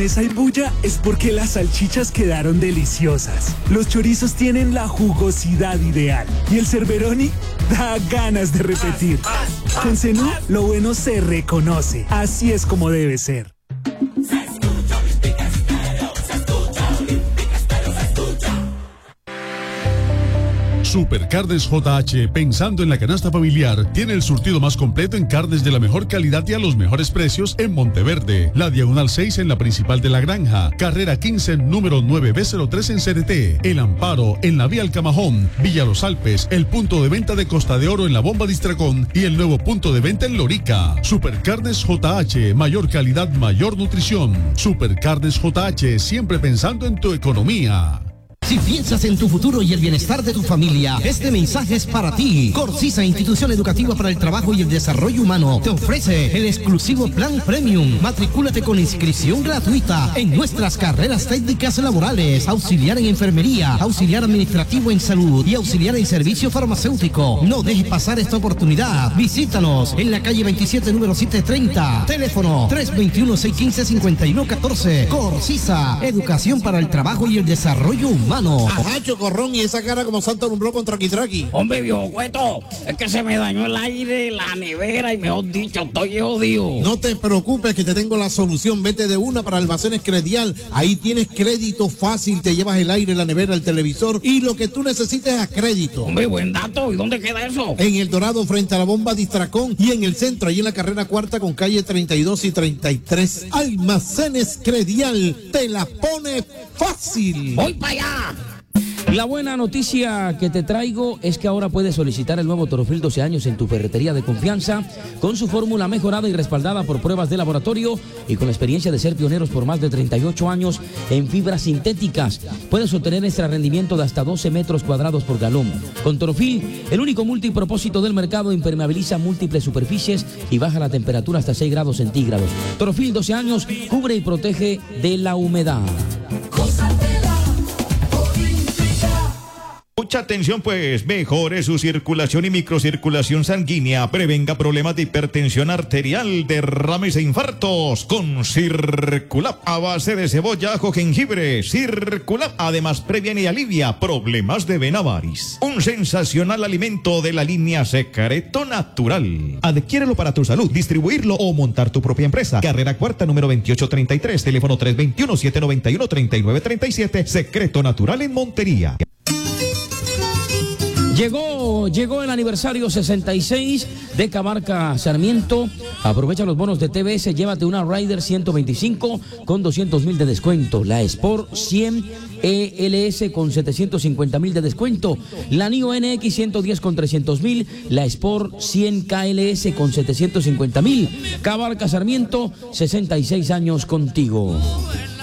Esa bulla es porque las salchichas quedaron deliciosas. Los chorizos tienen la jugosidad ideal. Y el Cerberoni da ganas de repetir. Con Zenú, lo bueno se reconoce. Así es como debe ser. Supercarnes JH, pensando en la canasta familiar, tiene el surtido más completo en carnes de la mejor calidad y a los mejores precios en Monteverde, la Diagonal 6 en la principal de La Granja, Carrera 15, número 9B03 en CRT, El Amparo en la Vía Alcamajón, Villa Los Alpes, el punto de venta de Costa de Oro en la Bomba Distracón y el nuevo punto de venta en Lorica. Supercarnes JH, mayor calidad, mayor nutrición. Supercarnes JH, siempre pensando en tu economía. Si piensas en tu futuro y el bienestar de tu familia, este mensaje es para ti. Corcisa, institución educativa para el trabajo y el desarrollo humano, te ofrece el exclusivo Plan Premium. Matricúlate con inscripción gratuita en nuestras carreras técnicas laborales, auxiliar en enfermería, auxiliar administrativo en salud y auxiliar en servicio farmacéutico. No dejes pasar esta oportunidad. Visítanos en la calle 27, número 730. Teléfono 321-615-5114. Corcisa, educación para el trabajo y el desarrollo humano. Ajá, Chocorrón, y esa cara como Santo alumbró con Traqui. Hombre, viejo cueto, es que se me dañó el aire, la nevera y mejor dicho, estoy jodido. No te preocupes que te tengo la solución. Vete de una para Almacenes Credial. Ahí tienes crédito fácil, te llevas el aire, la nevera, el televisor y lo que tú necesites a crédito. Hombre, buen dato. ¿Y dónde queda eso? En El Dorado, frente a la Bomba Distracón, y en el centro, ahí en la carrera cuarta con calle 32 y 33. Almacenes Credial, te la pone fácil. ¡Voy para allá! La buena noticia que te traigo es que ahora puedes solicitar el nuevo Torofil 12 años en tu ferretería de confianza, con su fórmula mejorada y respaldada por pruebas de laboratorio y con la experiencia de ser pioneros por más de 38 años en fibras sintéticas. Puedes obtener extra rendimiento de hasta 12 metros cuadrados por galón. Con Torofil, el único multipropósito del mercado, impermeabiliza múltiples superficies y baja la temperatura hasta 6 grados centígrados. Torofil 12 años cubre y protege de la humedad. Mucha atención pues, mejore su circulación y microcirculación sanguínea, prevenga problemas de hipertensión arterial, derrames e infartos con Circulap a base de cebolla, ajo, jengibre. Circulap además previene y alivia problemas de vena varis. Un sensacional alimento de la línea Secreto Natural. Adquiérelo para tu salud, distribuirlo o montar tu propia empresa. Carrera cuarta, número 2833, teléfono 321-791-3937, Secreto Natural en Montería. Llegó el aniversario 66 de Cabarca Sarmiento. Aprovecha los bonos de TBS, llévate una Rider 125 con 200,000 de descuento, la Sport 100 ELS con 750,000 de descuento, la NIO NX 110 con 300,000, la Sport 100 KLS con 750,000. Cabarca Sarmiento, 66 años contigo.